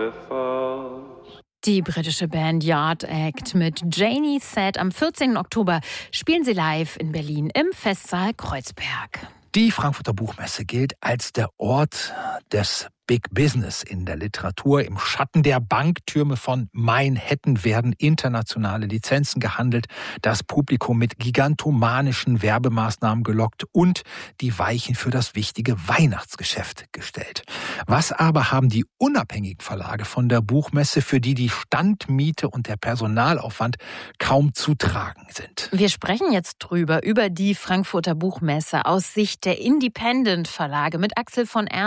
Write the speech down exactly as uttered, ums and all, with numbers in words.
Die britische Band Yard Act mit Janie Said. Am vierzehnten Oktober spielen sie live in Berlin im Festsaal Kreuzberg. Die Frankfurter Buchmesse gilt als der Ort des Big Business in der Literatur. Im Schatten der Banktürme von Manhattan werden internationale Lizenzen gehandelt, das Publikum mit gigantomanischen Werbemaßnahmen gelockt und die Weichen für das wichtige Weihnachtsgeschäft gestellt. Was aber haben die unabhängigen Verlage von der Buchmesse, für die die Standmiete und der Personalaufwand kaum zu tragen sind? Wir sprechen jetzt drüber, über die Frankfurter Buchmesse aus Sicht der Independent-Verlage mit Axel von Ernst.